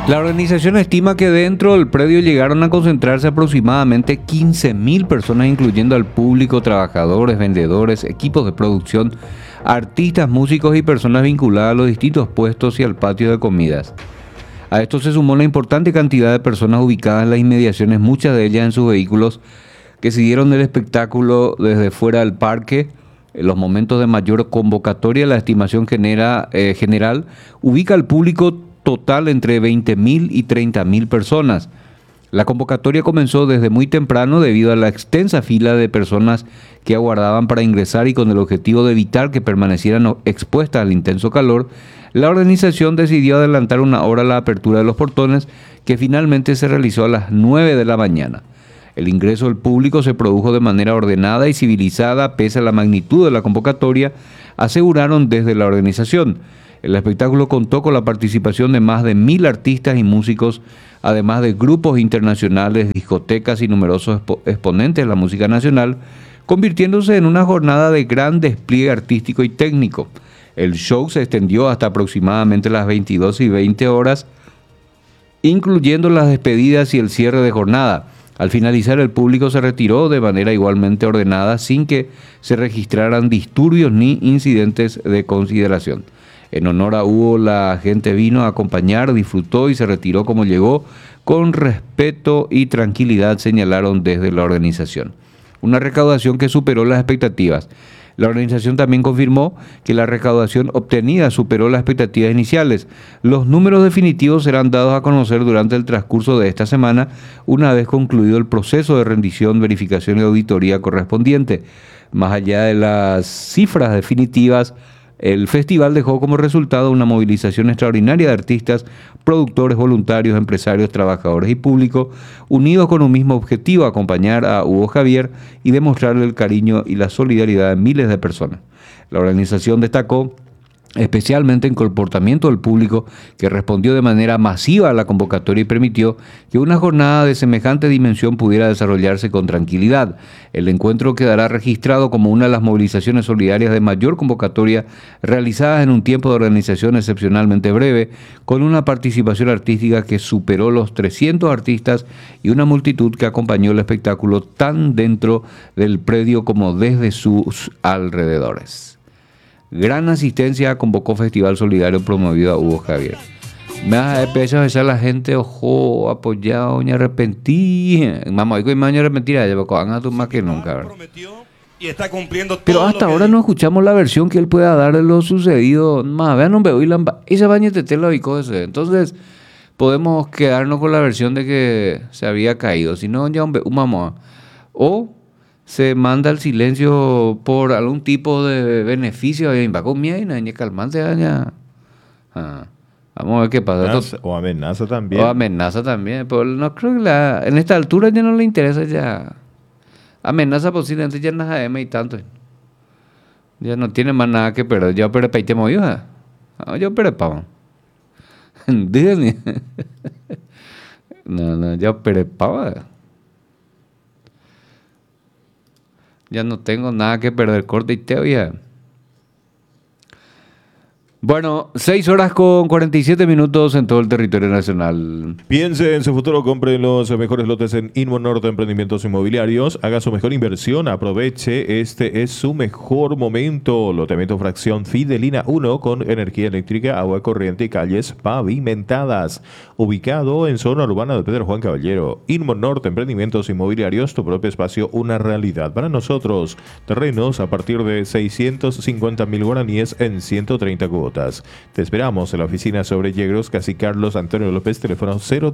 La organización estima que dentro del predio llegaron a concentrarse aproximadamente 15.000 personas, incluyendo al público, trabajadores, vendedores, equipos de producción, artistas, músicos y personas vinculadas a los distintos puestos y al patio de comidas. A esto se sumó la importante cantidad de personas ubicadas en las inmediaciones, muchas de ellas en sus vehículos, que siguieron el espectáculo desde fuera del parque. En los momentos de mayor convocatoria, la estimación general ubica al público total entre 20.000 y 30.000 personas. La convocatoria comenzó desde muy temprano debido a la extensa fila de personas que aguardaban para ingresar, y con el objetivo de evitar que permanecieran expuestas al intenso calor, la organización decidió adelantar una hora la apertura de los portones, que finalmente se realizó a las 9 de la mañana. El ingreso del público se produjo de manera ordenada y civilizada pese a la magnitud de la convocatoria, aseguraron desde la organización. El espectáculo contó con la participación de más de 1.000 artistas y músicos, además de grupos internacionales, discotecas y numerosos exponentes de la música nacional, convirtiéndose en una jornada de gran despliegue artístico y técnico. El show se extendió hasta aproximadamente las 22:20 horas, incluyendo las despedidas y el cierre de jornada. Al finalizar, el público se retiró de manera igualmente ordenada, sin que se registraran disturbios ni incidentes de consideración. En honor a Hugo, la gente vino a acompañar, disfrutó y se retiró como llegó, con respeto y tranquilidad, señalaron desde la organización. Una recaudación que superó las expectativas. La organización también confirmó que la recaudación obtenida superó las expectativas iniciales. Los números definitivos serán dados a conocer durante el transcurso de esta semana, una vez concluido el proceso de rendición, verificación y auditoría correspondiente. Más allá de las cifras definitivas, el festival dejó como resultado una movilización extraordinaria de artistas, productores, voluntarios, empresarios, trabajadores y público, unidos con un mismo objetivo: acompañar a Hugo Javier y demostrarle el cariño y la solidaridad de miles de personas. La organización destacó especialmente en el comportamiento del público, que respondió de manera masiva a la convocatoria y permitió que una jornada de semejante dimensión pudiera desarrollarse con tranquilidad. El encuentro quedará registrado como una de las movilizaciones solidarias de mayor convocatoria realizadas en un tiempo de organización excepcionalmente breve, con una participación artística que superó los 300 artistas y una multitud que acompañó el espectáculo tan dentro del predio como desde sus alrededores. Gran asistencia convocó Festival Solidario promovido a Hugo Javier. Me ha empezado a besar la gente, ojo, apoyado, me arrepentí. Mamá, hoy me arrepentí, ya van tú más que nunca, ¿verdad? Y está cumpliendo todo. Pero hasta ahora no escuchamos la versión que él pueda dar de lo sucedido. Más, vean, no veo esa bañete te lo ubicó ese. Entonces, podemos quedarnos con la versión de que se había caído. Si no, ya un mamá. O se manda el silencio por algún tipo de beneficio. Calmante. Vamos a ver qué pasa. O amenaza también. O amenaza también. Pero no creo que en esta altura ya no le interesa ya. Amenaza posiblemente ya no y tanto. Ya no tiene más nada que perder. Yo pero peitemo yo. Yo pero pavo. No, yo pero pavo. Ya no tengo nada que perder, corte y teo ya. Bueno, 6 horas con 47 minutos en todo el territorio nacional. Piense en su futuro, compre los mejores lotes en Inmonorte Emprendimientos Inmobiliarios. Haga su mejor inversión, aproveche, este es su mejor momento. Loteamiento fracción Fidelina 1 con energía eléctrica, agua corriente y calles pavimentadas. Ubicado en zona urbana de Pedro Juan Caballero. Inmonorte Emprendimientos Inmobiliarios, tu propio espacio, una realidad para nosotros. Terrenos a partir de 650.000 guaraníes en 130 cuotas. Te esperamos en la oficina sobre Yegros, Casi Carlos Antonio López, teléfono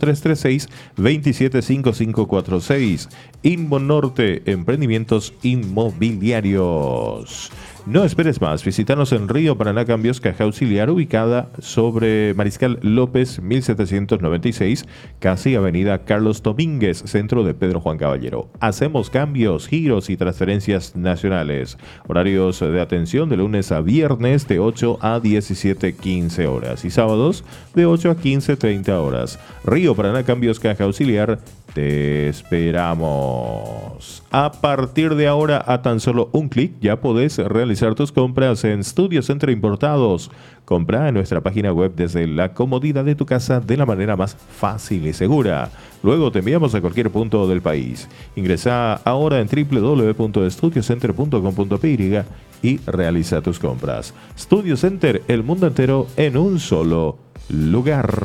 0336-275546. Inmonorte, Emprendimientos Inmobiliarios. No esperes más, visítanos en Río Paraná, Cambios, Caja Auxiliar, ubicada sobre Mariscal López 1796, casi Avenida Carlos Domínguez, centro de Pedro Juan Caballero. Hacemos cambios, giros y transferencias nacionales. Horarios de atención de lunes a viernes de 8 a 17:15 horas y sábados de 8 a 15:30 horas. Río Paraná, Cambios, Caja Auxiliar, Te esperamos. A partir de ahora, a tan solo un clic, ya podés realizar tus compras en Studio Center Importados. Compra en nuestra página web desde la comodidad de tu casa de la manera más fácil y segura. Luego te enviamos a cualquier punto del país. Ingresa ahora en www.studiocenter.com.py y realiza tus compras. Studio Center, el mundo entero en un solo lugar.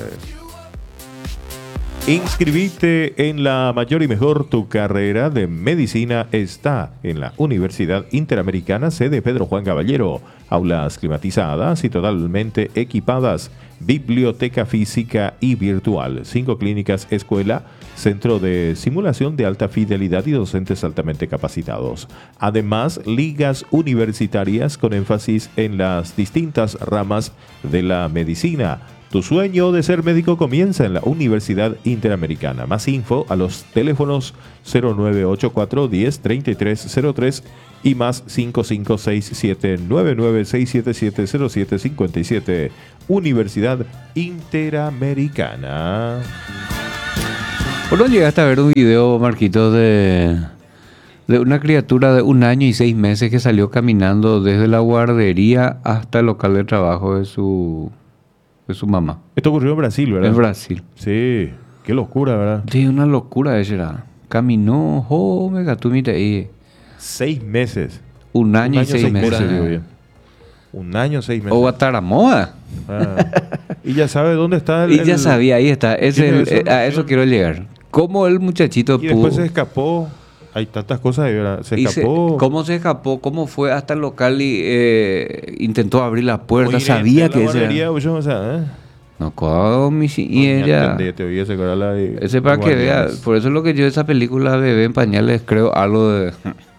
Inscribite en la mayor y mejor. Tu carrera de medicina está en la Universidad Interamericana, sede Pedro Juan Caballero. Aulas climatizadas y totalmente equipadas. Biblioteca física y virtual. 5 clínicas, escuela, centro de simulación de alta fidelidad y docentes altamente capacitados. Además, ligas universitarias con énfasis en las distintas ramas de la medicina. Tu sueño de ser médico comienza en la Universidad Interamericana. Más info a los teléfonos 0984 10 3303 y más 5567 99677 0757. Universidad Interamericana. ¿Por no llegaste a ver un video, Marquito, de una criatura de 1 año y 6 meses que salió caminando desde la guardería hasta el local de trabajo de su mamá? Esto ocurrió en Brasil, ¿verdad? En Brasil. Sí, qué locura, ¿verdad? Sí, una locura esa era. Caminó, mega, tú mira ahí. 6 meses. 1 año y 6 meses. Digo bien. 1 año, 6 meses. O Guataramoa. Y ya sabe dónde está Y ya sabía, ahí está. A eso quiero llegar. ¿Cómo el muchachito y después se escapó. Hay tantas cosas ahí, ¿verdad? Se escapó. ¿Cómo se escapó? ¿Cómo fue hasta el local y intentó abrir la puerta? Oye, Sabía que ese era... No, ¿cómo? Y ella... Ese para que vea. Por eso es lo que yo de esa película Bebé en Pañales creo algo de...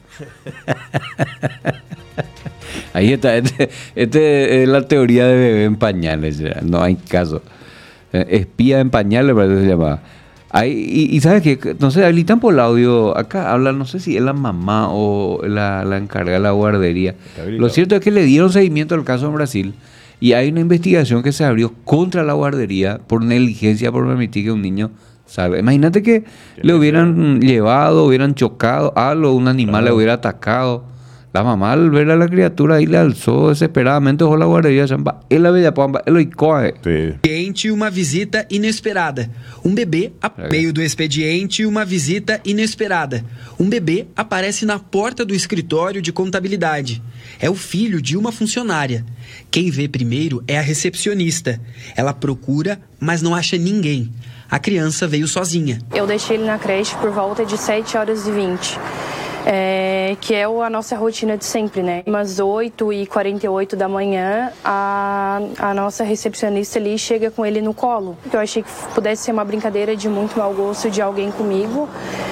Ahí está. Este es la teoría de Bebé en Pañales. No hay caso. Espía en Pañales, parece que se llamaba. Y sabes que, no sé, habilitan por el audio, acá hablan, no sé si es la mamá o la encargada de la guardería. Lo cierto es que le dieron seguimiento al caso en Brasil y hay una investigación que se abrió contra la guardería por negligencia, por permitir que un niño salga. Imagínate que le hubieran llevado, hubieran chocado algo, un animal le hubiera atacado. La mamá al ver a la criatura aí le alçou desesperadamente o la guarderia. Ela veio para ela corre. Expediente, uma visita inesperada. Bebê meio do expediente, uma visita inesperada. Bebê aparece na porta do escritório de contabilidade. É o filho de uma funcionária. Quem vê primeiro é a recepcionista. Ela procura, mas não acha ninguém. A criança veio sozinha. Eu deixei ele na creche por volta de 7h20. Que é a nossa rotina de sempre, né? Umas 8h48 da manhã, a nossa recepcionista ali chega com ele no colo. Eu achei que pudesse ser uma brincadeira de muito mau gosto de alguém comigo.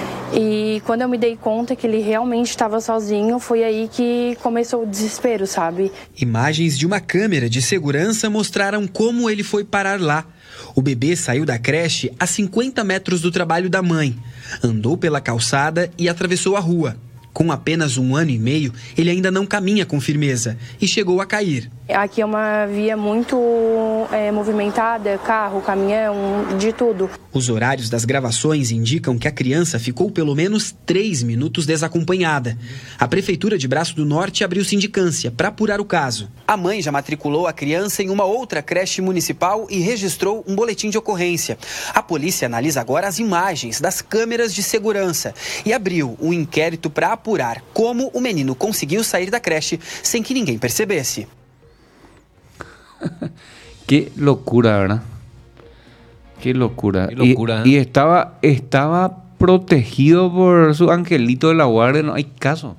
E quando eu me dei conta que ele realmente estava sozinho, foi aí que começou o desespero, sabe? Imagens de uma câmera de segurança mostraram como ele foi parar lá. O bebê saiu da creche a 50 metros do trabalho da mãe. Andou pela calçada e atravessou a rua. Com apenas 1 ano e meio, ele ainda não caminha com firmeza e chegou a cair. Aqui é uma via muito movimentada, carro, caminhão, de tudo. Os horários das gravações indicam que a criança ficou pelo menos 3 minutos desacompanhada. A Prefeitura de Braço do Norte abriu sindicância para apurar o caso. A mãe já matriculou a criança em uma outra creche municipal e registrou um boletim de ocorrência. A polícia analisa agora as imagens das câmeras de segurança e abriu um inquérito para apurar como o menino conseguiu sair da creche sem que ninguém percebesse. Qué locura, ¿verdad? Qué locura. Qué locura. Y estaba protegido por su angelito de la guardia, no hay caso.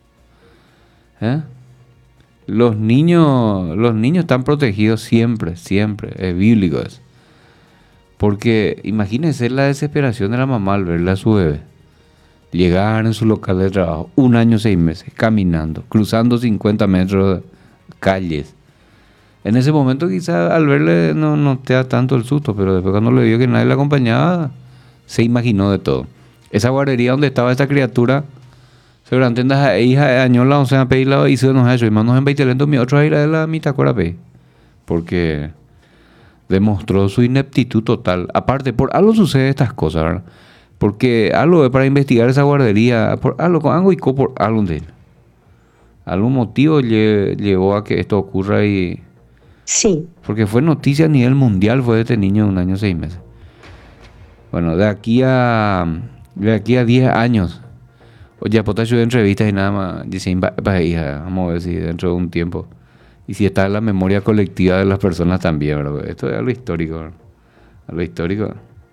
Los niños están protegidos siempre, es bíblico eso. Porque imagínense la desesperación de la mamá al verle a su bebé. Llegar en su local de trabajo, 1 año 6 meses, caminando, cruzando 50 metros de calles. En ese momento quizás al verle no te da tanto el susto, pero después cuando le vio que nadie le acompañaba, se imaginó de todo. Esa guardería donde estaba esta criatura, seguramente la hija de Añola, o sea, pedirla y se nos ha hecho, y manos en Baitalento, mi otro aire de la mitad pe, porque demostró su ineptitud total. Aparte, por algo sucede estas cosas, ¿verdad? Porque algo es para investigar esa guardería, por algo con algo y por algo de él. Algún motivo llevó a que esto ocurra y... Sí. Porque fue noticia a nivel mundial, fue de este niño de 1 año 6 meses. Bueno, de aquí a 10 años, oye, potasio de entrevistas y nada más, dicen, vamos a ver si dentro de un tiempo, y si está en la memoria colectiva de las personas también, ¿verdad? Esto es algo histórico, ¿verdad? Algo histórico.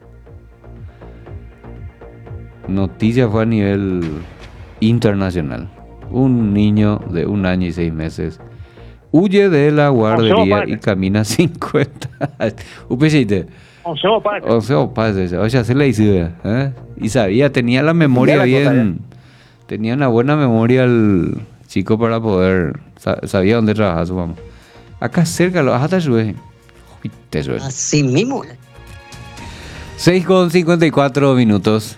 Noticia fue a nivel internacional. Un niño de 1 año y 6 meses huye de la guardería y camina 50. O sea, se le hizo, y sabía, tenía la memoria bien, tenía una buena memoria el chico para poder, sabía dónde trabajaba su mamá. Acá cerca, hasta llueve. Así mismo. 6:54 minutos.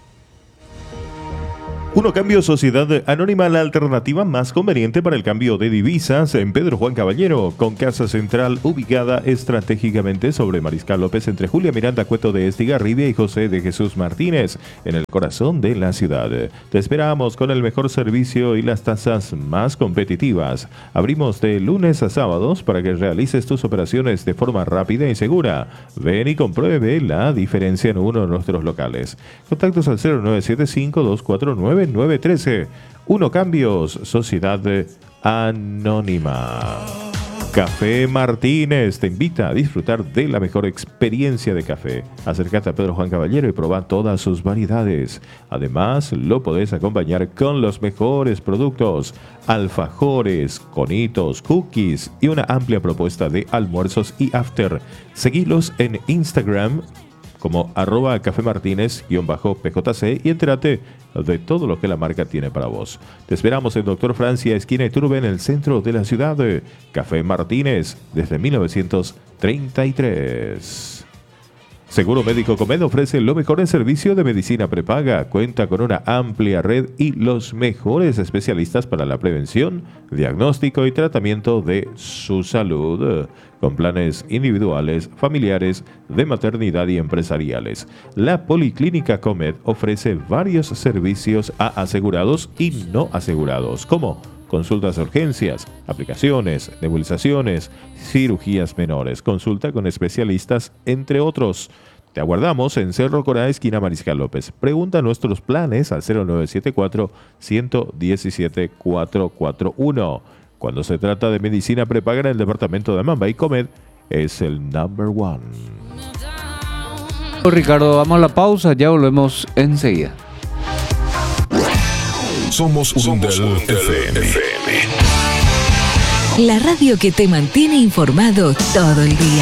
Uno Cambio Sociedad Anónima, la alternativa más conveniente para el cambio de divisas en Pedro Juan Caballero, con casa central ubicada estratégicamente sobre Mariscal López entre Julia Miranda Cueto de Estigarribia y José de Jesús Martínez, en el corazón de la ciudad. Te esperamos con el mejor servicio y las tasas más competitivas. Abrimos de lunes a sábados para que realices tus operaciones de forma rápida y segura. Ven y compruebe la diferencia en uno de nuestros locales. Contactos al 0975-249-913. Uno Cambios, Sociedad Anónima. Café Martínez te invita a disfrutar de la mejor experiencia de café. Acércate a Pedro Juan Caballero y proba todas sus variedades. Además, lo podés acompañar con los mejores productos: alfajores, conitos, cookies y una amplia propuesta de almuerzos y after. Seguilos en Instagram como @cafemartinez_pjc y entérate de todo lo que la marca tiene para vos. Te esperamos en Doctor Francia, esquina Iturbe, en el centro de la ciudad. Café Martínez, desde 1933. Seguro Médico Comed ofrece lo mejor en servicio de medicina prepaga. Cuenta con una amplia red y los mejores especialistas para la prevención, diagnóstico y tratamiento de su salud, con planes individuales, familiares, de maternidad y empresariales. La Policlínica Comed ofrece varios servicios a asegurados y no asegurados, como consultas de urgencias, aplicaciones, nebulizaciones, cirugías menores, consulta con especialistas, entre otros. Te aguardamos en Cerro Corá, esquina Mariscal López. Pregunta nuestros planes al 0974-117-441. Cuando se trata de medicina prepaga en el departamento de Amambay, Comed es el number one. Ricardo, vamos a la pausa, ya volvemos enseguida. Somos Undel FM. La radio que te mantiene informado todo el día.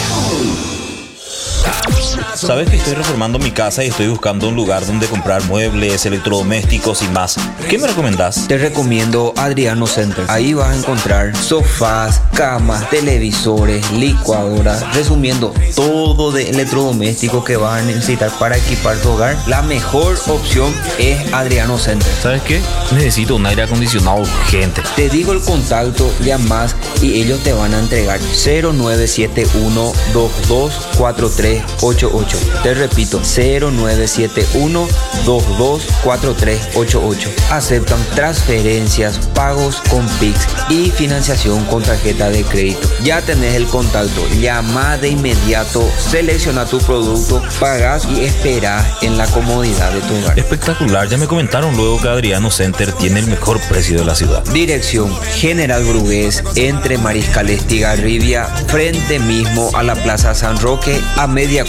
Sabes que estoy reformando mi casa y estoy buscando un lugar donde comprar muebles, electrodomésticos y más. ¿Qué me recomendás? Te recomiendo Adriano Center. Ahí vas a encontrar sofás, camas, televisores, licuadoras, resumiendo todo de electrodomésticos que vas a necesitar para equipar tu hogar. La mejor opción es Adriano Center. ¿Sabes qué? Necesito un aire acondicionado urgente. Te digo el contacto, llamas y ellos te van a entregar. 0971-224388. Te repito, 0971-224388. Aceptan transferencias, pagos con Pix y financiación con tarjeta de crédito. Ya tenés el contacto, llama de inmediato, selecciona tu producto, pagas y esperás en la comodidad de tu hogar. Espectacular, ya me comentaron luego que Adriano Center tiene el mejor precio de la ciudad. Dirección: General Brugués, entre Mariscal Estigarribia, frente mismo a la Plaza San Roque, a media